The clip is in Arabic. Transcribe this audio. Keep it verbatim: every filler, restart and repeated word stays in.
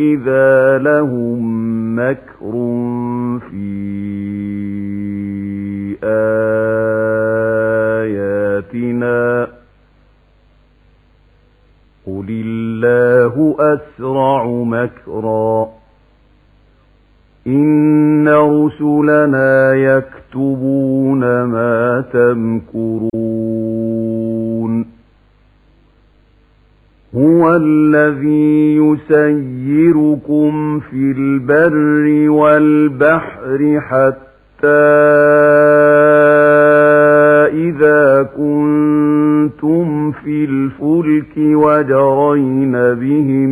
إذا لهم مكر في آياتنا قل الله أسرع مكرا إن رسلنا يكتبون ما تمكرون هو الذي يسيركم في البر والبحر حتى إذا كنتم في الفلك وجرين بهم